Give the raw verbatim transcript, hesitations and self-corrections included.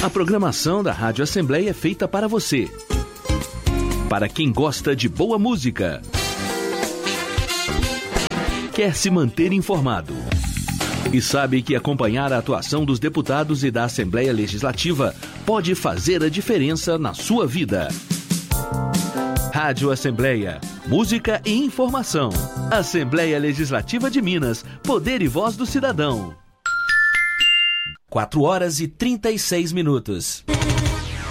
A programação da Rádio Assembleia é feita para você. Para quem gosta de boa música. Quer se manter informado. E sabe que acompanhar a atuação dos deputados e da Assembleia Legislativa pode fazer a diferença na sua vida. Rádio Assembleia. Música e informação. Assembleia Legislativa de Minas. Poder e voz do cidadão. quatro horas e trinta e seis minutos.